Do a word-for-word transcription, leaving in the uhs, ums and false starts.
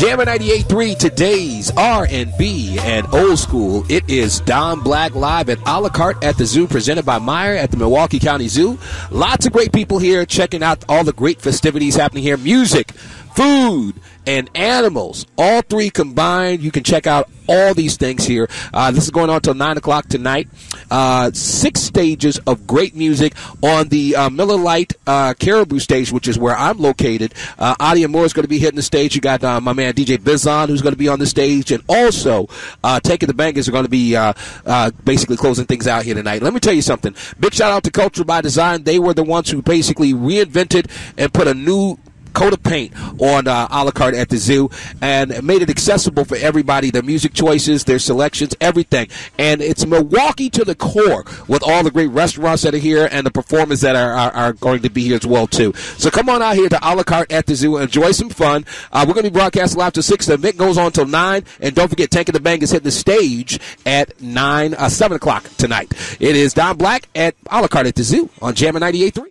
Jammer ninety-eight point three, today's R and B and old school. It is Don Black live at a la carte at the zoo, presented by Meyer at the Milwaukee County Zoo. Lots of great people here checking out all the great festivities happening here. Music, food, and animals, all three combined. You can check out all these things here. Uh, this is going on until nine o'clock tonight. Uh, six stages of great music on the uh, Miller Lite uh, Caribou stage, which is where I'm located. Uh, Adi Moore is going to be hitting the stage. You got uh, my man D J Bizon, who's going to be on the stage, and also uh, Taking the Bangers are going to be uh, uh, basically closing things out here tonight. Let me tell you something. Big shout out to Culture by Design. They were the ones who basically reinvented and put a new coat of paint on uh, a la carte at the zoo and made it accessible for everybody. Their music choices, their selections, everything. And it's Milwaukee to the core with all the great restaurants that are here and the performers that are, are, are going to be here as well, too. So come on out here to a la carte at the zoo and enjoy some fun. Uh, we're going to be broadcasting live till six. The event goes on till nine. And don't forget, Tank of the Bang is hitting the stage at nine, uh, seven o'clock tonight. It is Don Black at a la carte at the zoo on Jammer ninety-eight point three.